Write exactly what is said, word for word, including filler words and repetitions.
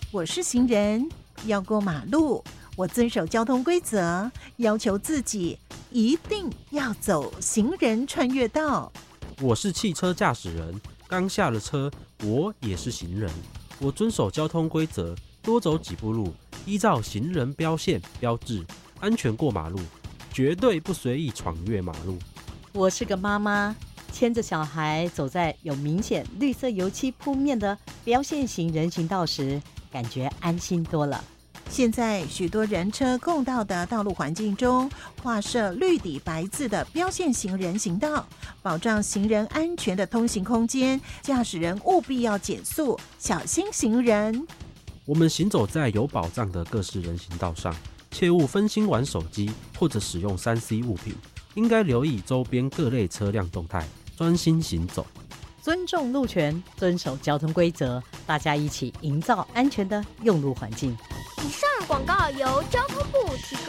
我是行人，要过马路，我遵守交通规则，要求自己一定要走行人穿越道。 我是汽车驾驶人，刚下了车，我也是行人，我遵守交通规则，多走几步路，依照行人标线标志，安全过马路，绝对不随意闯越马路。 我是个妈妈，牵着小孩走在有明显绿色油漆铺面的标线型人行道时，感觉安心多了。 现在许多人车共道的道路环境中，画设绿底白字的标线型人行道，保障行人安全的通行空间，驾驶人务必要减速，小心行人。 我们行走在有保障的各式人行道上，切勿分心玩手机或者使用 三 C 物品，应该留意周边各类车辆动态，专心行走， 尊重路权，遵守交通规则，大家一起营造安全的用路环境。 以上广告由交通部提供。